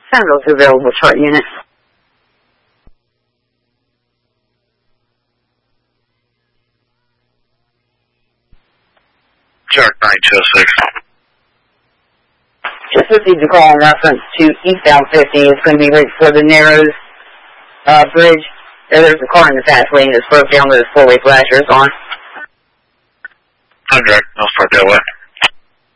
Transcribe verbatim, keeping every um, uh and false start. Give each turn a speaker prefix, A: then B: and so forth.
A: Send those available chart units.
B: Chart nine two oh six.
A: Just received a call in reference to eastbound fifty. It's going to be right before the Narrows uh, Bridge. There, there's a car in the fast lane that's broke down with its four-way flashers on.
B: I'm direct. I'll start that way.